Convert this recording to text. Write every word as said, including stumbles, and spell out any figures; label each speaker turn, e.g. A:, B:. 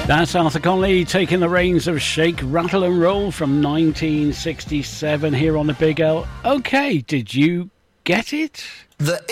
A: That's Arthur Conley taking the reins of Shake, Rattle and Roll from nineteen sixty-seven here on the Big L. OK, did you get it?
B: The